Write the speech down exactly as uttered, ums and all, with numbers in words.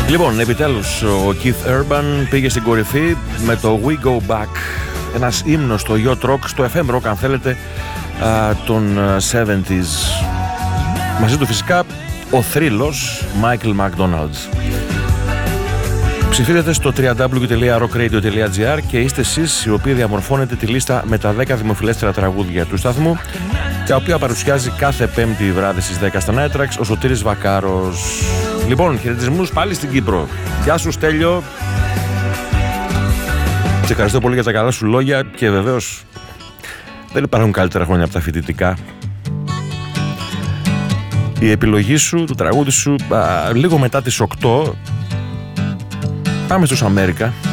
Λοιπόν, επιτέλους ο Keith Urban πήγε στην κορυφή με το We Go Back, ένας ύμνος στο yacht rock, στο εφ εμ rock αν θέλετε, των εβδομήντα. Μαζί του φυσικά ο θρύλος Michael McDonald. Ψηφίζετε στο double-u double-u double-u τελεία rock radio τελεία gr και είστε εσείς οι οποίοι διαμορφώνετε τη λίστα με τα δέκα δημοφιλέστερα τραγούδια του σταθμού, τα οποία παρουσιάζει κάθε πέμπτη βράδυ στις δέκα στα Night Tracks ο Σωτήρης Βακάρος. Λοιπόν, χαιρετισμούς πάλι στην Κύπρο. Γεια σου Στέλιο. Σε ευχαριστώ πολύ για τα καλά σου λόγια και βεβαίως δεν υπάρχουν καλύτερα χρόνια από τα φοιτητικά. Η επιλογή σου, το τραγούδι σου, α, λίγο μετά τις οκτώ πάμε στους Αμέρικα.